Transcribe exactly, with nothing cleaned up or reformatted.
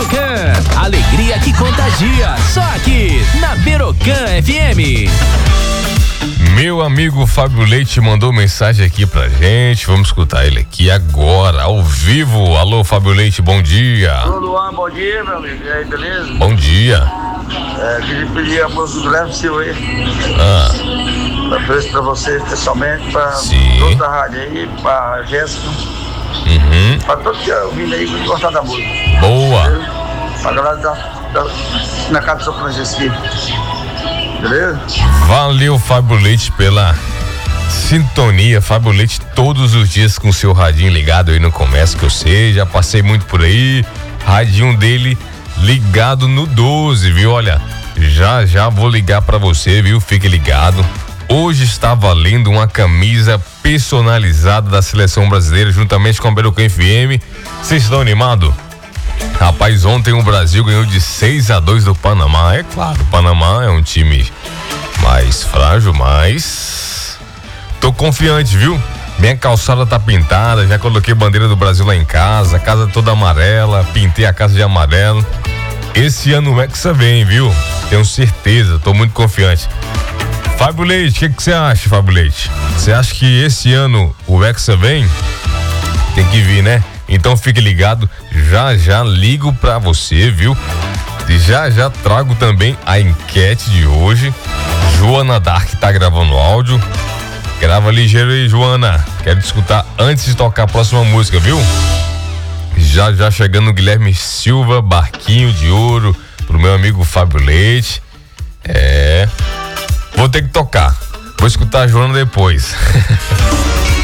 Berocan, alegria que contagia, só aqui na Berocan F M. Meu amigo Fábio Leite mandou mensagem aqui pra gente, vamos escutar ele aqui agora, ao vivo. Alô, Fábio Leite, bom dia. Ô, Luan, bom dia, meu amigo, e aí, beleza? Bom dia. É, queria pedir a música do Guilherme Silva aí. Ah. Eu ofereço pra você, especialmente pra Sim. todos da rádio aí, pra Jéssica, Uhum. pra todos que ouvindo aí que gostam da música. Boa. Pra galera da, da, na casa do São Francisco aqui. Beleza? Valeu, Fábio Leite, pela sintonia. Fábio Leite todos os dias com seu radinho ligado aí no comércio, que eu sei, já passei muito por aí. Radinho dele ligado no doze, viu? Olha, já já vou ligar pra você, viu? Fique ligado. Hoje está valendo uma camisa personalizada da Seleção Brasileira juntamente com a Berocan F M. Vocês estão animados? Rapaz, ontem o Brasil ganhou de seis a dois do Panamá. É claro, o Panamá é um time mais frágil, mas tô confiante, viu? Minha calçada tá pintada, já coloquei bandeira do Brasil lá em casa, a casa toda amarela, pintei a casa de amarelo. Esse ano o Hexa vem, viu? Tenho certeza, tô muito confiante. Fábio Leite, o que que você acha, Fábio Leite? Você acha que esse ano o Hexa vem? Tem que vir, né? Então fique ligado, já já ligo pra você, viu? E já já trago também a enquete de hoje. Joana Dark tá gravando áudio. Grava ligeiro aí, Joana. Quero te escutar antes de tocar a próxima música, viu? Já já chegando o Guilherme Silva, Barquinho de Ouro, pro meu amigo Fábio Leite. É. Vou ter que tocar. Vou escutar a Joana depois.